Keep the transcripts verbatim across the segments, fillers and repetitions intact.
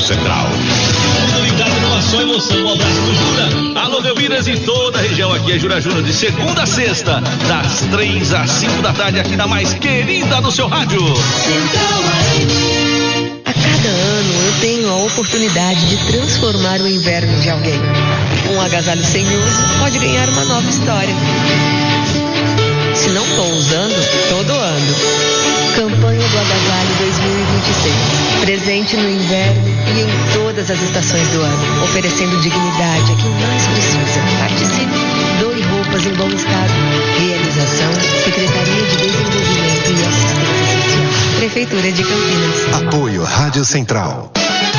Central. Muito ligado numa só emoção. Um abraço do Jura. Alô, Belminas e toda a região. Aqui é Jura Júnior, de segunda a sexta, das três às cinco da tarde, aqui na mais querida do seu rádio. A cada ano eu tenho a oportunidade de transformar o inverno de alguém. Um agasalho sem uso pode ganhar uma nova história. Se não estou usando, tô doando. Campanha do Agasalho dois mil e vinte e seis. Presente no inverno e em todas as estações do ano. Oferecendo dignidade a quem mais precisa. Participe. Doe roupas em bom estado. Realização: Secretaria de Desenvolvimento e Assistência Social. Prefeitura de Campinas. Apoio Rádio Central.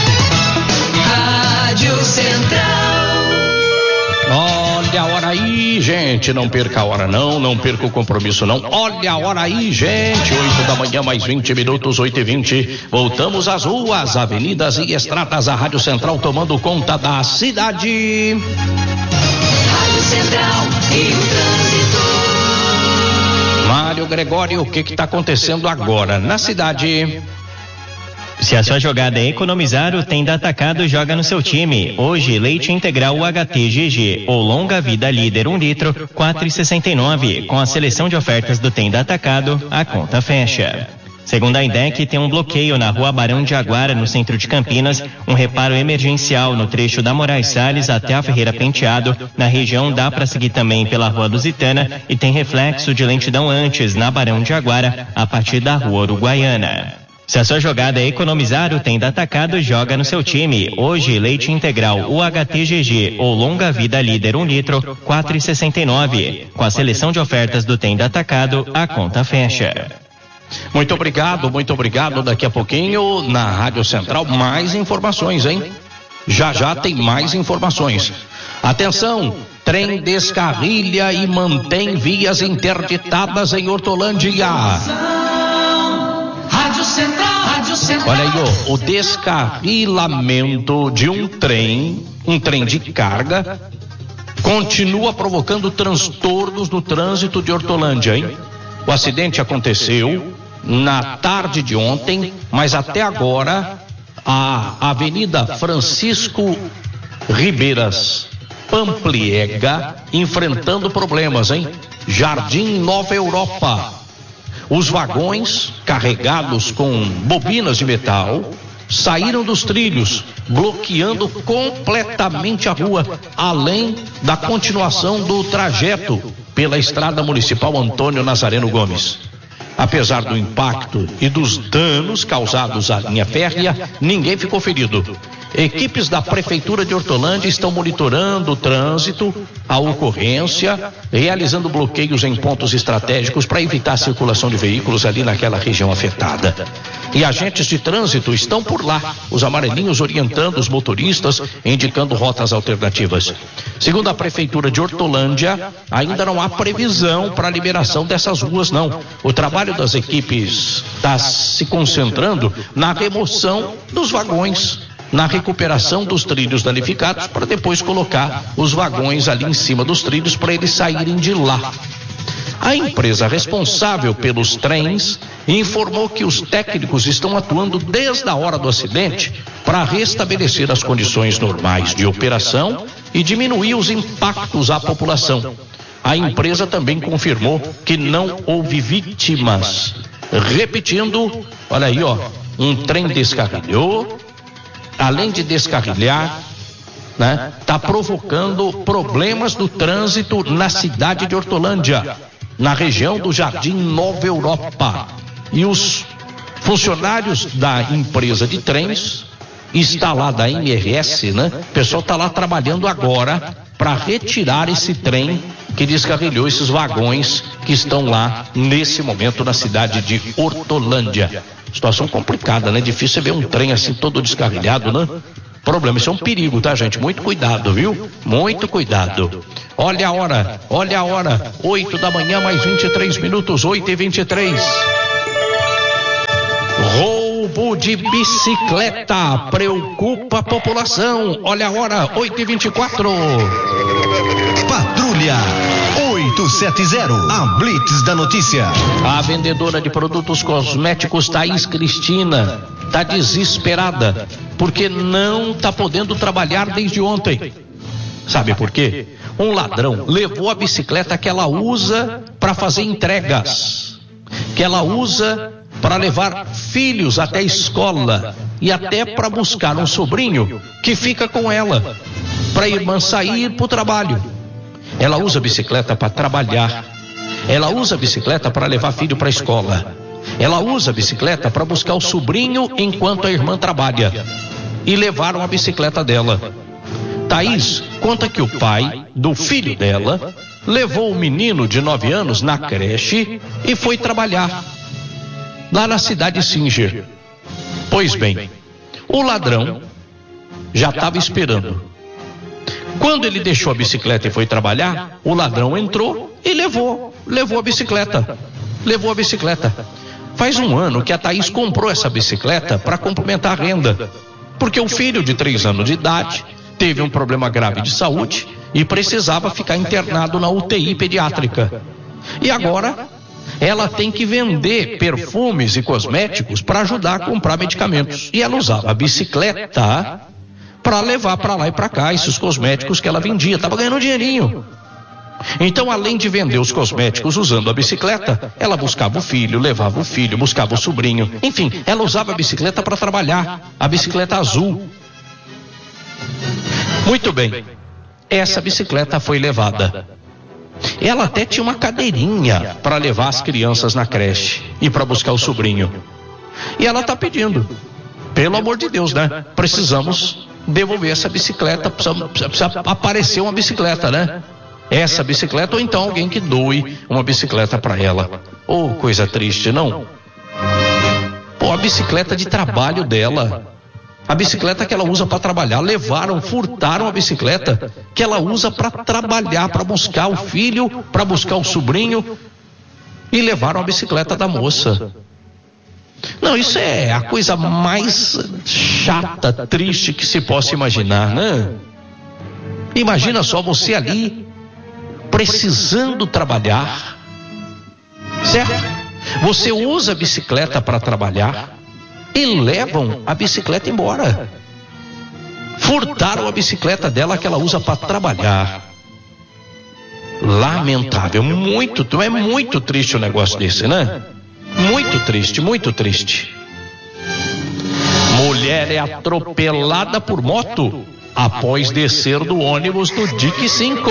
Rádio Central. Olha a hora aí, gente, não perca a hora não, não perca o compromisso não. Olha a hora aí, gente, oito da manhã, mais vinte minutos, oito e vinte. Voltamos às ruas, avenidas e estradas, a Rádio Central tomando conta da cidade. Rádio Central e o trânsito. Mário Gregório, o que que tá acontecendo agora na cidade? Se a sua jogada é economizar, o Tenda Atacado joga no seu time. Hoje, leite integral U H T G G ou longa vida líder um litro, quatro reais e sessenta e nove centavos. Com a seleção de ofertas do Tenda Atacado, a conta fecha. Segundo a INDEC, tem um bloqueio na rua Barão de Aguara, no centro de Campinas, um reparo emergencial no trecho da Moraes Salles até a Ferreira Penteado. Na região dá para seguir também pela rua Lusitana e tem reflexo de lentidão antes na Barão de Aguara, a partir da rua Uruguaiana. Se a sua jogada é economizar, o Tenda Atacado joga no seu time. Hoje, leite integral U H T G G ou longa vida líder um litro, quatro reais e sessenta e nove centavos. Com a seleção de ofertas do Tenda Atacado, a conta fecha. Muito obrigado, muito obrigado. Daqui a pouquinho, na Rádio Central, mais informações, hein? Já já tem mais informações. Atenção, trem descarrilha e mantém vias interditadas em Hortolândia. Rádio Central, Rádio Central. Olha aí, ó, o descarrilamento de um trem, um trem de carga, continua provocando transtornos no trânsito de Hortolândia, hein? O acidente aconteceu na tarde de ontem, mas até agora a Avenida Francisco Ribeiras Pampliega enfrentando problemas, hein? Jardim Nova Europa. Os vagões carregados com bobinas de metal saíram dos trilhos, bloqueando completamente a rua, além da continuação do trajeto pela Estrada Municipal Antônio Nazareno Gomes. Apesar do impacto e dos danos causados à linha férrea, ninguém ficou ferido. Equipes da Prefeitura de Hortolândia estão monitorando o trânsito, a ocorrência, realizando bloqueios em pontos estratégicos para evitar a circulação de veículos ali naquela região afetada. E agentes de trânsito estão por lá, os amarelinhos orientando os motoristas, indicando rotas alternativas. Segundo a Prefeitura de Hortolândia, ainda não há previsão para a liberação dessas ruas, não. O trabalho das equipes está se concentrando na remoção dos vagões, na recuperação dos trilhos danificados, para depois colocar os vagões ali em cima dos trilhos para eles saírem de lá. A empresa responsável pelos trens informou que os técnicos estão atuando desde a hora do acidente para restabelecer as condições normais de operação e diminuir os impactos à população. A empresa também confirmou que não houve vítimas. Repetindo, olha aí, ó, um trem descarrilhou, além de descarrilhar, né, tá provocando problemas do trânsito na cidade de Hortolândia, na região do Jardim Nova Europa. E os funcionários da empresa de trens, está lá da M R S, né? O pessoal tá lá trabalhando agora para retirar esse trem que descarrilhou, esses vagões que estão lá nesse momento na cidade de Hortolândia. Situação complicada, né? Difícil ver um trem assim todo descarrilhado, né? Problema, isso é um perigo, tá, gente? Muito cuidado, viu? Muito cuidado. Olha a hora, olha a hora. oito da manhã, mais vinte e três minutos, oito e vinte e três. Roubo de bicicleta preocupa a população. Olha a hora, oito e vinte e quatro. Patrulha oito sete zero, a Blitz da notícia. A vendedora de produtos cosméticos Thaís Cristina está desesperada, porque não está podendo trabalhar desde ontem. Sabe por quê? Um ladrão levou a bicicleta que ela usa para fazer entregas, que ela usa para levar filhos até a escola e até para buscar um sobrinho que fica com ela, para a irmã sair para o trabalho. Ela usa a bicicleta para trabalhar, ela usa a bicicleta para levar filho para a escola, ela usa a bicicleta para buscar o sobrinho enquanto a irmã trabalha, e levaram a bicicleta dela. Thaís conta que o pai do filho dela levou o menino de nove anos na creche e foi trabalhar lá na cidade Singer. Pois bem, o ladrão já estava esperando. Quando ele deixou a bicicleta e foi trabalhar, o ladrão entrou e levou, levou a bicicleta, levou a bicicleta. Faz um ano que a Thaís comprou essa bicicleta para complementar a renda, porque o filho de três anos de idade teve um problema grave de saúde e precisava ficar internado na U T I pediátrica. E agora ela tem que vender perfumes e cosméticos para ajudar a comprar medicamentos. E ela usava a bicicleta para levar para lá e para cá esses cosméticos que ela vendia. Estava ganhando um dinheirinho. Então, além de vender os cosméticos usando a bicicleta, ela buscava o filho, levava o filho, buscava o sobrinho. Enfim, ela usava a bicicleta para trabalhar, a bicicleta azul. Muito bem, essa bicicleta foi levada. Ela até tinha uma cadeirinha para levar as crianças na creche e para buscar o sobrinho. E ela está pedindo, pelo amor de Deus, né? Precisamos devolver essa bicicleta, precisa, precisa aparecer uma bicicleta, né? Essa bicicleta, ou então alguém que doe uma bicicleta para ela. Oh, coisa triste, não? Pô, a bicicleta de trabalho dela, a bicicleta que ela usa para trabalhar, levaram, furtaram a bicicleta que ela usa para trabalhar, para buscar o filho, para buscar o sobrinho, e levaram a bicicleta da moça. Não, isso é a coisa mais chata, triste que se possa imaginar, né? Imagina só você ali, precisando trabalhar, certo? Você usa a bicicleta para trabalhar e levam a bicicleta embora. Furtaram a bicicleta dela que ela usa para trabalhar. Lamentável, muito, é muito triste um negócio desse, né? Muito triste, muito triste. Mulher é atropelada por moto após descer do ônibus do D I C cinco.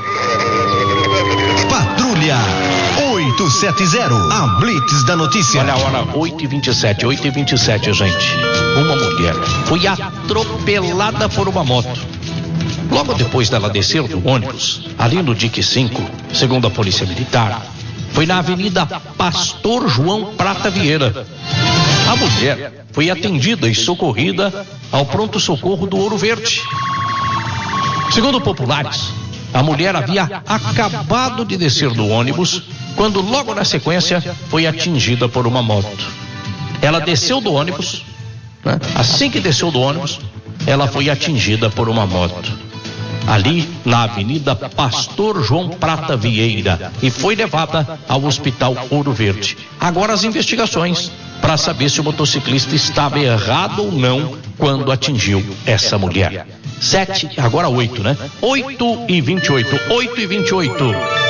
Patrulha oito sete zero, a Blitz da notícia. Olha a hora, oito e vinte e sete, oito e vinte e sete, gente. Uma mulher foi atropelada por uma moto. Logo depois dela descer do ônibus, ali no D I C cinco, segundo a Polícia Militar, foi na Avenida Pastor João Prata Vieira. A mulher foi atendida e socorrida ao pronto-socorro do Ouro Verde. Segundo populares, a mulher havia acabado de descer do ônibus quando logo na sequência foi atingida por uma moto. Ela desceu do ônibus, né? Assim que desceu do ônibus, ela foi atingida por uma moto. Ali na Avenida Pastor João Prata Vieira, e foi levada ao Hospital Ouro Verde. Agora as investigações para saber se o motociclista estava errado ou não quando atingiu essa mulher. Sete, agora oito, né? Oito e vinte e oito, oito e vinte e oito.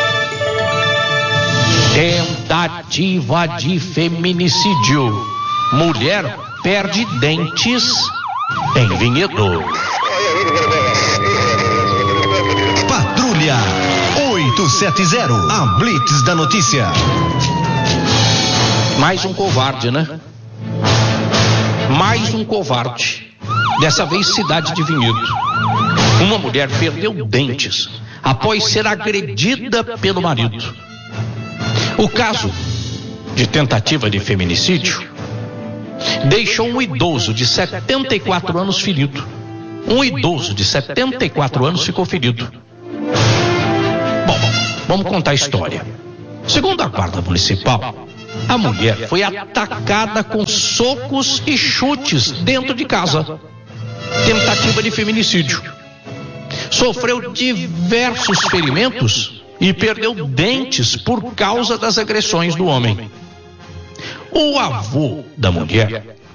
Tentativa de feminicídio. Mulher perde dentes em Vinhedo. Patrulha oito sete zero, a Blitz da notícia. Mais um covarde, né? Mais um covarde. Dessa vez, cidade de Vinhedo. Uma mulher perdeu dentes após ser agredida pelo marido. O caso de tentativa de feminicídio deixou um idoso de setenta e quatro anos ferido. Um idoso de setenta e quatro anos ficou ferido. Bom, vamos contar a história. Segundo a guarda municipal, a mulher foi atacada com socos e chutes dentro de casa. Tentativa de feminicídio. Sofreu diversos ferimentos e perdeu dentes por causa das agressões do homem. O avô da mulher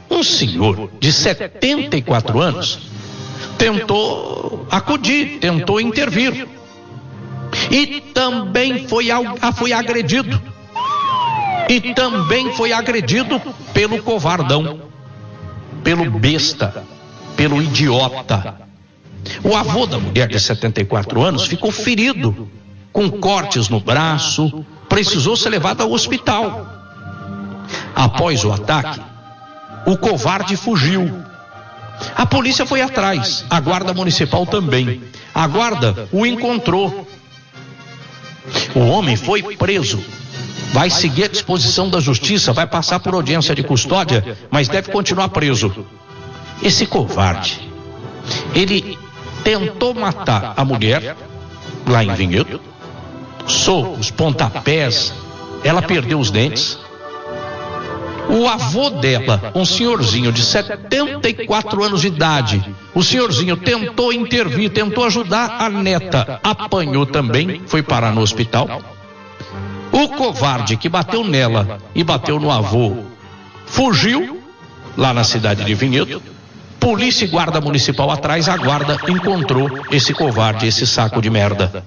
um senhor de setenta e quatro anos tentou acudir, tentou intervir. E também foi, foi agredido. E também foi agredido pelo covardão, pelo besta, pelo idiota. O avô da mulher de setenta e quatro anos ficou ferido, com cortes no braço, precisou ser levado ao hospital. Após o ataque, o covarde fugiu. A polícia foi atrás, a guarda municipal também. A guarda o encontrou. O homem foi preso. Vai seguir à disposição da justiça, vai passar por audiência de custódia, mas deve continuar preso. Esse covarde, ele tentou matar a mulher lá em Vinhedo, socos, pontapés, ela perdeu os dentes. O avô dela, um senhorzinho de setenta e quatro anos de idade, o senhorzinho tentou intervir, tentou ajudar a neta, apanhou também, foi parar no hospital. O covarde que bateu nela e bateu no avô fugiu lá na cidade de Vinhedo. Polícia e guarda municipal atrás, a guarda encontrou esse covarde, esse saco de merda.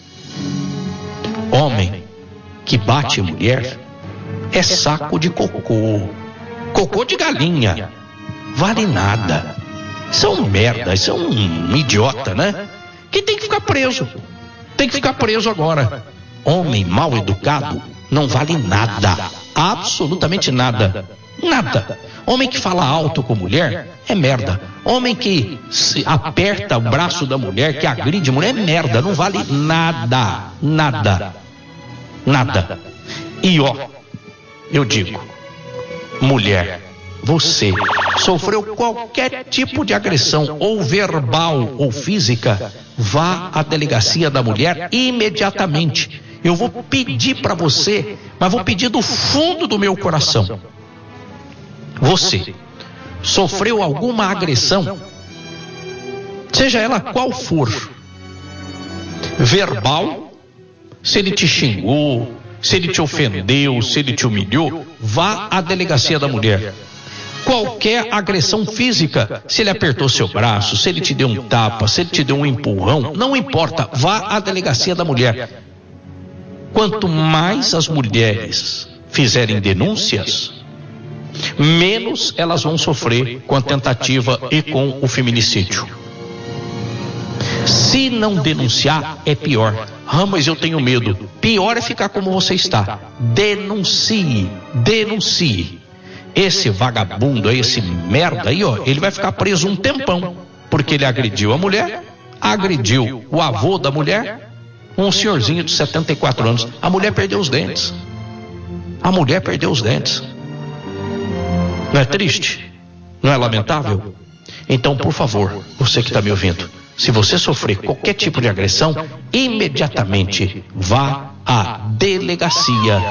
Homem que bate mulher é saco de cocô, cocô de galinha, vale nada. Isso é um merda, isso é um idiota, né? Que tem que ficar preso, tem que ficar preso agora. Homem mal educado não vale nada, absolutamente nada, nada. Homem que fala alto com mulher é merda. Homem que se aperta o braço da mulher, que agride a mulher é merda, não vale nada, nada, nada. E ó, eu digo, mulher, você sofreu qualquer tipo de agressão, ou verbal ou física, vá à delegacia da mulher imediatamente. Eu vou pedir para você, mas vou pedir do fundo do meu coração. Você sofreu alguma agressão, seja ela qual for, verbal, se ele te xingou, se ele te ofendeu, se ele te humilhou, vá à delegacia da mulher. Qualquer agressão física, se ele apertou seu braço, se ele te deu um tapa, se ele te deu um empurrão, não importa, vá à delegacia da mulher. Quanto mais as mulheres fizerem denúncias, menos elas vão sofrer com a tentativa e com o feminicídio. Se não denunciar, é pior. Ah, mas eu tenho medo. Pior é ficar como você está. Denuncie, denuncie. Esse vagabundo, esse merda aí, ó, ele vai ficar preso um tempão, porque ele agrediu a mulher, agrediu o avô da mulher, um senhorzinho de setenta e quatro anos. A mulher perdeu os dentes. A mulher perdeu os dentes. Não é triste? Não é lamentável? Então, por favor, você que está me ouvindo, se você sofrer qualquer tipo de agressão, imediatamente vá à delegacia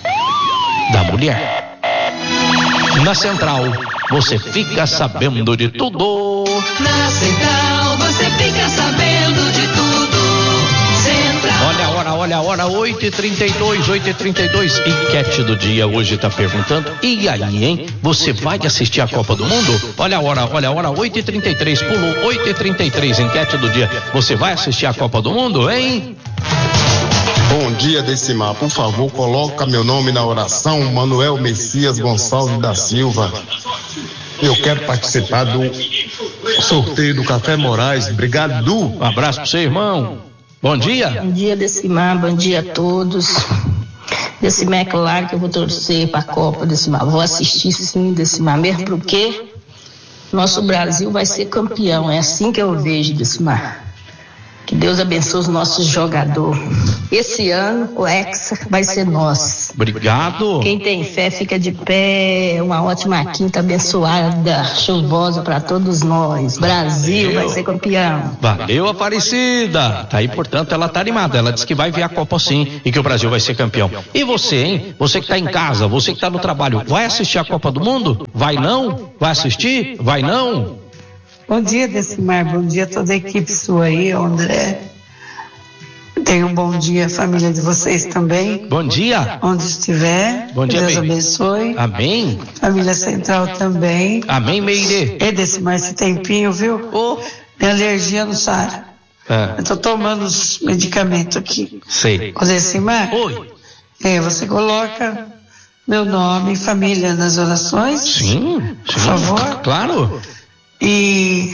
da mulher. Na Central, você fica sabendo de tudo. Na Central, você fica sabendo de tudo. Central. Olha a hora, olha a hora, oito e trinta e dois, oito e trinta e dois, enquete do dia hoje está perguntando, e aí, hein? Você vai assistir a Copa do Mundo? Olha a hora, olha a hora, oito e trinta e três, pulou oito e trinta e três, enquete do dia. Você vai assistir a Copa do Mundo, hein? Bom dia, Decimar. Por favor, coloca meu nome na oração, Manuel Messias Gonçalves da Silva. Eu quero participar do sorteio do Café Moraes. Obrigado, Du. Um abraço pro seu irmão. Bom dia. Bom dia, Decimar. Bom dia a todos. Decimar, é claro que eu vou torcer para a Copa, Decimar. Vou assistir sim, Decimar, mesmo porque nosso Brasil vai ser campeão. É assim que eu vejo, Decimar. Que Deus abençoe os nossos jogadores. Esse ano o Hexa vai ser nosso. Obrigado. Quem tem fé fica de pé. Uma ótima quinta abençoada, chuvosa para todos nós. Brasil Valeu. Vai ser campeão. Valeu, Aparecida. Tá aí, portanto, ela tá animada. Ela disse que vai ver a Copa sim e que o Brasil vai ser campeão. E você, hein? Você que tá em casa, você que tá no trabalho, vai assistir a Copa do Mundo? Vai não? Vai assistir? Vai não? Bom dia, Decimar, bom dia a toda a equipe sua aí, André. Tenham um bom dia, família de vocês também. Bom dia. Onde estiver. Bom dia, Deus Meire. abençoe. Amém. Família Central também. Amém, Meire. E desse mais esse tempinho, viu? Oh. Minha alergia não sara. Ah. Eu tô tomando os medicamentos aqui. Sei. O Decimar? Oi. É, você coloca meu nome e família nas orações. Sim, sim. Por favor. Claro. E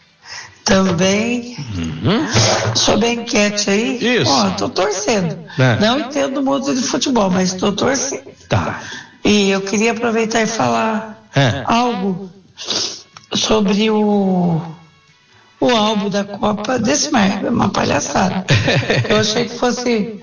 também Uhum. sobre a enquete aí. Isso. Ó, tô torcendo. É. Não entendo muito de futebol, mas tô torcendo. Tá. E eu queria aproveitar e falar É. algo sobre o o álbum da Copa desse mar. É uma palhaçada. Eu achei que fosse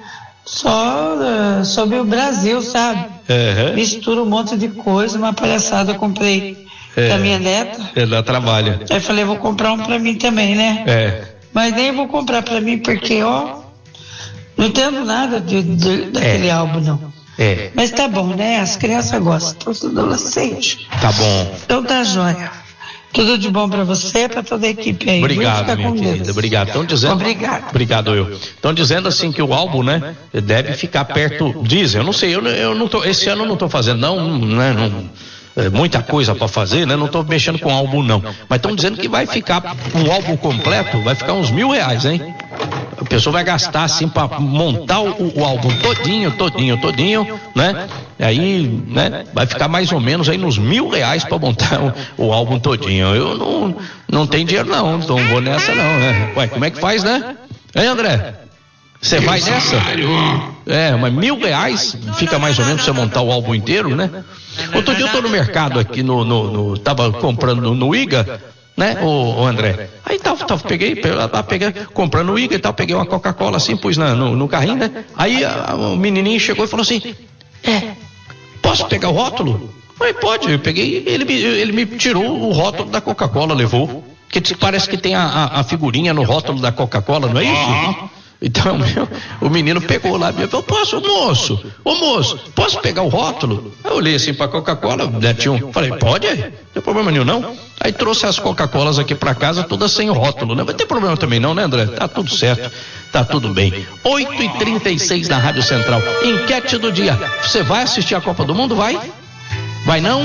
só uh, sobre o Brasil, sabe? Uhum. Mistura um monte de coisa, uma palhaçada. Eu comprei É. da minha neta. É, dá trabalho. Aí falei, vou comprar um pra mim também, né? É. Mas nem vou comprar pra mim porque, ó, não entendo nada de, de, daquele É. álbum, não. É. Mas tá bom, né? As crianças gostam, os adolescentes. Tá bom. Então tá jóia. Tudo de bom pra você, pra toda a equipe aí. Obrigado, Fica minha com querida. Deus. Obrigado. Estão dizendo. Obrigado. Obrigado, eu. Estão dizendo assim que o álbum, né, deve ficar perto. Dizem, eu não sei, eu, eu não tô. Esse ano eu não tô fazendo, não, né, não. É, muita coisa para fazer, né? Não tô mexendo com álbum, não. Mas estão dizendo que vai ficar um álbum completo, vai ficar uns mil reais, hein? A pessoa vai gastar assim para montar o, o álbum todinho, todinho, todinho, né? Aí, né? Vai ficar mais ou menos aí nos mil reais para montar o, o álbum todinho. Eu não, não tenho dinheiro, não. Não vou nessa, não, né? Ué, como é que faz, né? Hein, André? Você vai nessa? É, mas mil reais fica mais ou menos pra você montar o álbum inteiro, né? Outro dia eu tô no mercado aqui, no, no, no tava comprando no, no I G A, né, o, o André? Aí tava, tava peguei, tava peguei, comprando no I G A e tal, peguei uma Coca-Cola assim, pus na, no, no carrinho, né? Aí a, o menininho chegou e falou assim, é, posso pegar o rótulo? Aí pode, eu peguei, ele, me- ele me tirou o rótulo da Coca-Cola, levou. Que diz que parece que tem a, a, a figurinha no rótulo da Coca-Cola, não é isso? Então, meu, o menino pegou lá e falou, posso, ô moço, ô moço, posso pegar o rótulo? Aí eu olhei assim pra Coca-Cola, né, tinha um, falei, pode? Não tem problema nenhum, não? Aí trouxe as Coca-Colas aqui pra casa, todas sem rótulo, né? Mas tem problema também não, né, André? Tá tudo certo, tá tudo bem. oito e trinta e seis na Rádio Central, enquete do dia, você vai assistir a Copa do Mundo, vai? Vai não?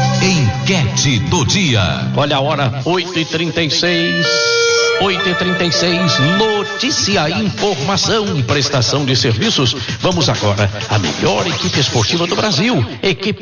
Enquete do dia. Olha a hora, oito e trinta e seis. oito e trinta e seis, notícia, informação, prestação de serviços. Vamos agora, a melhor equipe esportiva do Brasil. Equipe